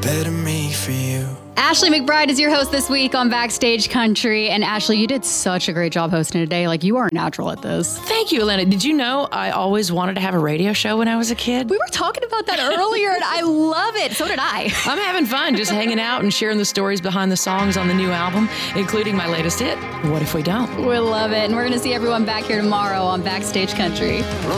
better me for you. Ashley McBryde is your host this week on Backstage Country. And Ashley, you did such a great job hosting today. Like, you are natural at this. Thank you, Elena. Did you know I always wanted to have a radio show when I was a kid? We were talking about that earlier, and I love it. So did I. I'm having fun just hanging out and sharing the stories behind the songs on the new album, including my latest hit, What If We Don't? We love it. And we're going to see everyone back here tomorrow on Backstage Country.